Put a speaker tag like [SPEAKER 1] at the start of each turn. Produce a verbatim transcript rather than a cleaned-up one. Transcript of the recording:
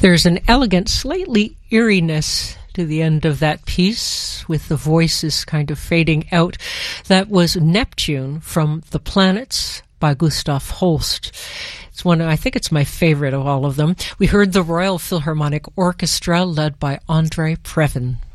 [SPEAKER 1] There's an elegant, slightly eeriness to the end of that piece, with the voices kind of fading out. That was Neptune from The Planets by Gustav Holst. It's one, I think it's my favorite of all of them. We heard the Royal Philharmonic Orchestra led by Andrei Previn.